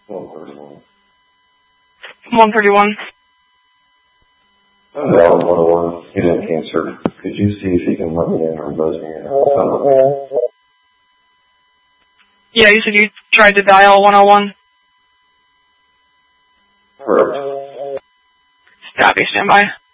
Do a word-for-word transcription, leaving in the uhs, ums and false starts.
one thirty-one. one thirty-one. I'm down one oh one. He didn't answer. Could you see if he can let me in or buzz me in? Yeah, you said you tried to dial one oh one. Correct. Copy, stand by.